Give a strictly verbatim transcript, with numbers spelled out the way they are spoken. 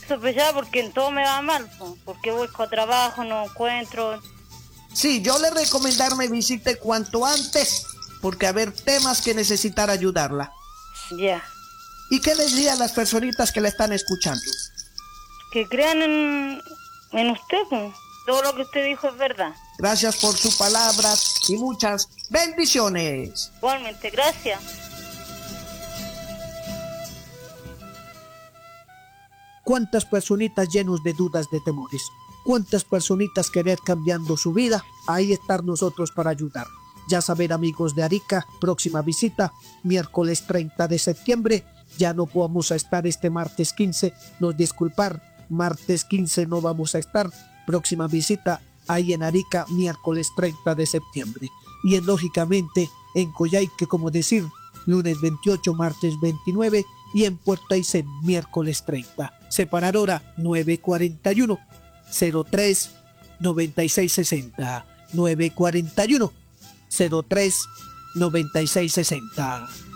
sospechaba porque en todo me va mal, po, porque busco trabajo, no encuentro. Sí, yo le recomendaría me visite cuanto antes, porque haber temas que necesitar ayudarla. Ya. ¿Y qué les diría a las personitas que la están escuchando? Que crean en, en usted, po. Todo lo que usted dijo es verdad. Gracias por sus palabras y muchas bendiciones. Igualmente, gracias. ¿Cuántas personitas llenos de dudas, de temores? ¿Cuántas personitas querer cambiando su vida? Ahí estar nosotros para ayudar. Ya saber, amigos de Arica, próxima visita, miércoles treinta de septiembre. Ya no vamos a estar este martes quince, nos disculpar, martes quince no vamos a estar. Próxima visita ahí en Arica, miércoles treinta de septiembre. Y en, lógicamente en Coyhaique, como decir, lunes veintiocho, martes veintinueve, y en Puerto Aysén, miércoles treinta. Separar hora nueve cuarenta y uno, cero tres, noventa y seis sesenta. nueve cuarenta y uno, cero tres, noventa y seis sesenta.